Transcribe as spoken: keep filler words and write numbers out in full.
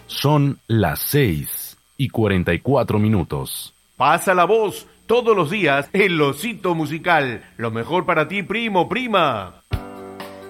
Son las seis y cuarenta y cuatro minutos. Pasa la voz todos los días, el Osito Musical. Lo mejor para ti, primo, prima.